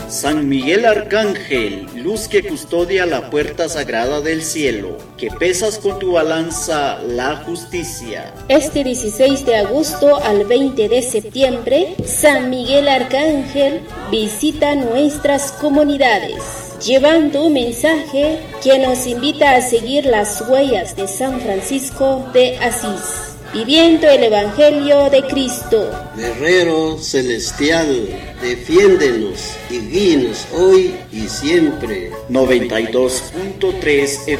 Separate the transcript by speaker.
Speaker 1: San Miguel Arcángel, luz que custodia la puerta sagrada del cielo, que pesas con tu balanza la justicia.
Speaker 2: Este 16 de agosto al 20 de septiembre, San Miguel Arcángel visita nuestras comunidades, llevando un mensaje que nos invita a seguir las huellas de San Francisco de Asís, viviendo el Evangelio de Cristo.
Speaker 3: Guerrero celestial, defiéndenos y guíenos hoy y siempre.
Speaker 1: 92.3 FM.